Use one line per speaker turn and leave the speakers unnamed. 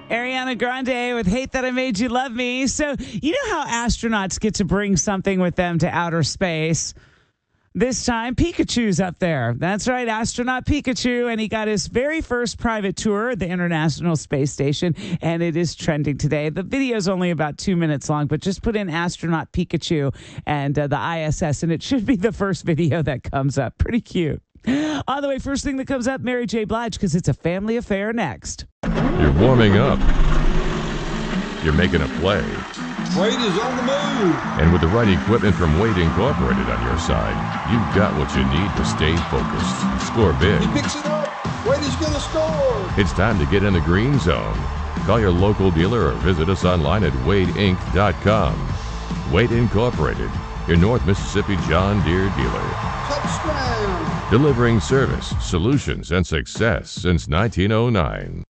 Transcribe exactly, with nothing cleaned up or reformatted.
Ariana Grande with Hate That I Made You Love Me. So, you know how astronauts get to bring something with them to outer space? This time, Pikachu's up there. That's right, astronaut Pikachu, and he got his very first private tour at the International Space Station, and it is trending today. The video is only about two minutes long, but just put in astronaut Pikachu and uh, the I S S, and it should be the first video that comes up. Pretty cute. On the way, first thing that comes up, Mary J. Blige, because it's a family affair next.
You're warming up. You're making a play.
Wade is on the move.
And with the right equipment from Wade Incorporated on your side, you've got what you need to stay focused. Score big.
He picks it up. Wade is going to score.
It's time to get in the green zone. Call your local dealer or visit us online at wade inc dot com. Wade Incorporated, your North Mississippi John Deere dealer.
Touchdown.
Delivering service, solutions, and success since nineteen oh nine.